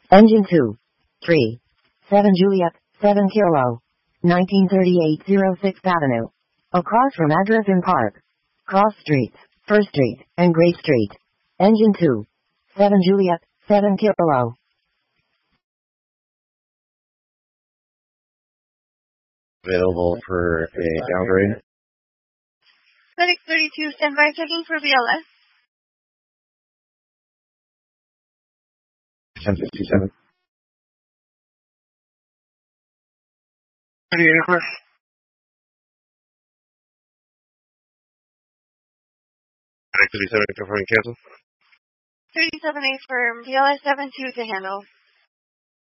Engine 2. 3. 7 Juliet, 7 Kilo. 1938 06th Avenue. Across from address in Park. Cross Streets, First Street, and Gray Street. Engine 2. 7 Juliet, 7 Kilo. Available for a downgrade. FedEx 32, standby checking for BLS. 1057. 38 aircraft. FedEx 37, confirming cancel. 37A firm, BLS 72 to handle.